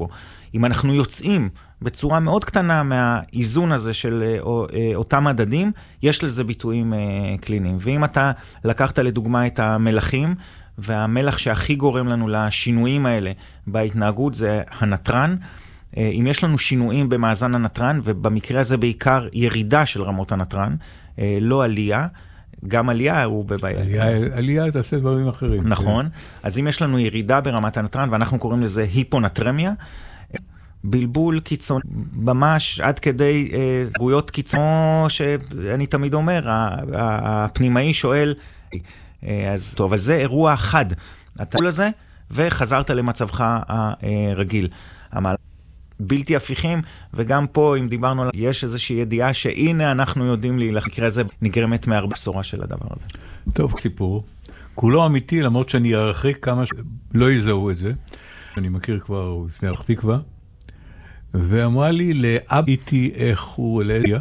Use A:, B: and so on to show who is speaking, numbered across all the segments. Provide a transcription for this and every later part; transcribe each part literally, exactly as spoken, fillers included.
A: בו. אם אנחנו יוצאים בצורה מאוד קטנה מהאיזון הזה של אותם מדדים, יש לזה ביטויים קליניים. ואם אתה לקחת לדוגמה את המלחים, והמלח שהכי גורם לנו לשינויים האלה בהתנהגות זה הנטרן, אם יש לנו שינויים במאזן הנטרן, ובמקרה הזה בעיקר ירידה של רמות הנטרן, לא עלייה, גם עלייה הוא בבעיה.
B: עלייה, עלייה תעשה דברים אחרים.
A: נכון. אז אם יש לנו ירידה ברמת הנטרן, ואנחנו קוראים לזה היפונטרמיה, בלבול קיצון, ממש עד כדי גויות קיצון, שאני תמיד אומר, הפנימאי שואל, אז טוב, אבל זה אירוע חד, אתה לזה, וחזרת למצבך הרגיל. המהלך בלתי הפיכים, וגם פה, אם דיברנו עליו, יש איזושהי ידיעה שהנה אנחנו יודעים להילחם, מקרה זה נגרמת מהרבה בשורה של הדבר הזה.
B: טוב, סיפור. כולו אמיתי, למרות שאני ארחיק כמה שלא יזהו את זה. אני מכיר כבר לפני פתח תקווה, ואמרה לי לאב איתי איך הוא עליה,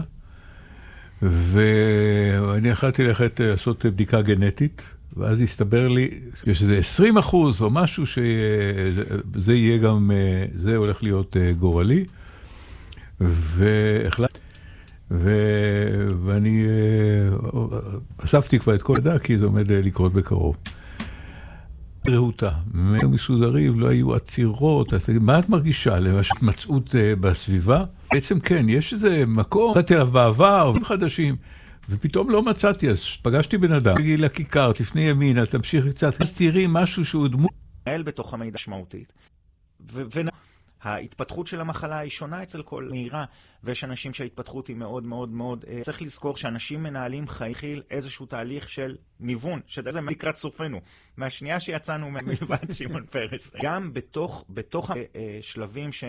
B: ואני החלטתי ללכת לעשות בדיקה גנטית, ואז הסתבר לי שזה עשרים אחוז או משהו שזה יהיה גם, זה הולך להיות גורלי, והחלטתי, ואני אספתי כבר את כל הדעה, כי זה עומד לקרות בקרוב. רהוטה, מסודרים, לא היו עצירות, מה את מרגישה? למשל, מצאות בסביבה? בעצם כן, יש איזה מקום, מצאתי עליו בעבר, חדשים, ופתאום לא מצאתי, אז פגשתי בן אדם, תגיעי לכיכר, תפני ימינה, תמשיך קצת, אז תראי משהו שהוא דמות.
A: נהל בתוך המידע משמעותית. וההתפתחות של המחלה היא שונה אצל כל מהירה, ויש אנשים שההתפתחות היא מאוד מאוד מאוד, צריך לזכור שאנשים מנהלים חייכיל איזשהו תהליך של ניוון, שזה לקראת סופנו, מהשנייה שיצאנו מלבד שמעון פרס. גם בתוך, בתוך השלבים ש...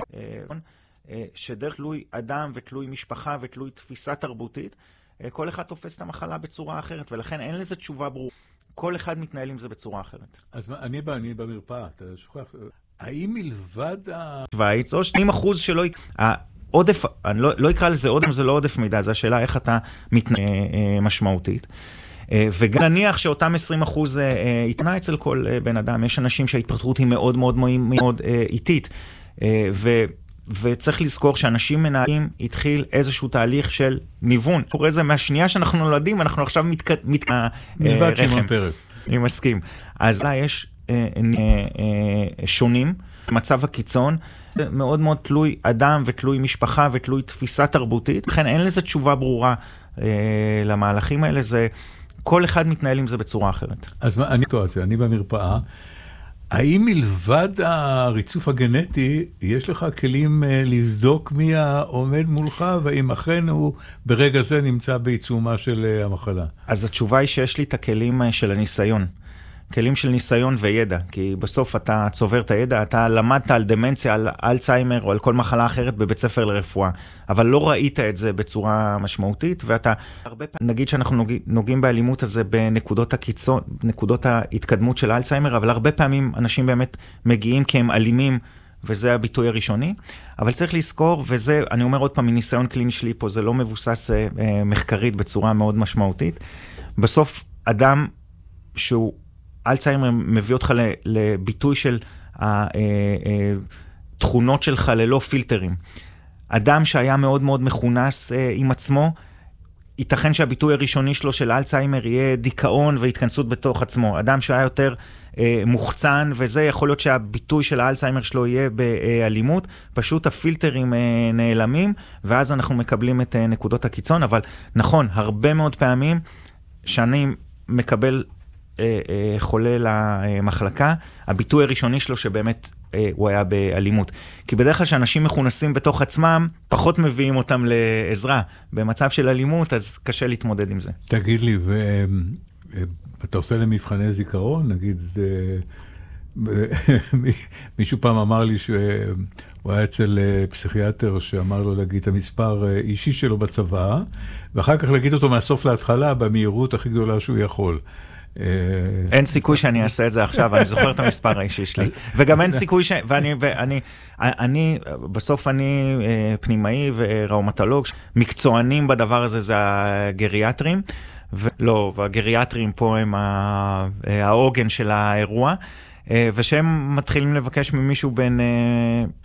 A: שדרך תלוי אדם ותלוי משפחה ותלוי תפיסה תרבותית, כל אחד תופס את המחלה בצורה אחרת, ולכן אין לזה תשובה ברורה. כל אחד מתנהל עם זה בצורה אחרת.
B: אז אני בא, אני במרפאה, אתה שוכח, האם מלבד ה...
A: שוויץ, או שנים אחוז שלא... העודף, אני לא, לא אקרא לזה עודף, זה לא עודף מידע, זה השאלה איך אתה מתנהל משמעותית. וגם נניח שאותם עשרים אחוז התנה אצל כל בן אדם, יש אנשים שההתפתחות היא מאוד מאוד מאוד איטית, ו... וצריך לזכור שאנשים מנהלים התחיל איזשהו תהליך של ניוון. קורא זה מהשנייה שאנחנו נולדים, אנחנו עכשיו מתק... מת...
B: מלבד שמעון פרס.
A: אני מסכים. אז יש אה, אה, שונים, מצב הקיצון, מאוד מאוד תלוי אדם ותלוי משפחה ותלוי תפיסה תרבותית, לכן אין לזה תשובה ברורה אה, למהלכים האלה, זה כל אחד מתנהל עם זה בצורה אחרת.
B: אז מה, אני טועה, אני במרפאה, האם מלבד הריצוף הגנטי, יש לך כלים לבדוק מי העומד מולך, והאם אכן הוא ברגע זה נמצא בעיצומה של המחלה?
A: אז התשובה היא שיש לי את הכלים של הניסיון. כלים של ניסיון וידע, כי בסוף אתה צובר את הידע, אתה למדת על דמנציה, על אלצהיימר או על כל מחלה אחרת בבית ספר לרפואה, אבל לא ראית את זה בצורה משמעותית, ואתה, הרבה פעמים, נגיד שאנחנו נוגעים, נוגעים באלימות הזה בנקודות הקיצון, נקודות ההתקדמות של אלצהיימר, אבל הרבה פעמים אנשים באמת מגיעים כי הם אלימים, וזה הביטוי הראשוני, אבל צריך לזכור, וזה, אני אומר עוד פעם, מניסיון קליני שלי פה, זה לא מבוסס אה, מחקרית בצורה מאוד משמעותית, בסוף אדם שהוא אלצהיימר מביא אותך לביטוי של התכונות שלך ללא פילטרים. אדם שהיה מאוד מאוד מכונס עם עצמו, ייתכן שהביטוי הראשוני שלו של אלצהיימר יהיה דיכאון והתכנסות בתוך עצמו. אדם שהיה יותר מוחצן, וזה יכול להיות שהביטוי של האלצהיימר שלו יהיה באלימות, פשוט הפילטרים נעלמים, ואז אנחנו מקבלים את נקודות הקיצון. אבל נכון, הרבה מאוד פעמים שאני מקבל חולה למחלקה, הביטוי הראשוני שלו שבאמת הוא היה באלימות. כי בדרך כלל שאנשים מכונסים בתוך עצמם, פחות מביאים אותם לעזרה. במצב של אלימות, אז קשה להתמודד עם זה.
B: תגיד לי, ואתה עושה למבחני זיכרון? נגיד, מישהו פעם אמר לי שהוא היה אצל פסיכיאטר שאמר לו להגיד את המספר אישי שלו בצבא, ואחר כך להגיד אותו מהסוף להתחלה במהירות הכי גדולה שהוא יכול.
A: אין סיכוי שאני אעשה את זה עכשיו, אני זוכר את המספר האישי שלי. וגם אין סיכוי ש... ואני, ואני, אני, בסוף אני פנימאי וראומטולוג, מקצוענים בדבר הזה זה הגריאטרים, ולא, והגריאטרים פה הם העוגן של האירוע, ושהם מתחילים לבקש ממישהו בין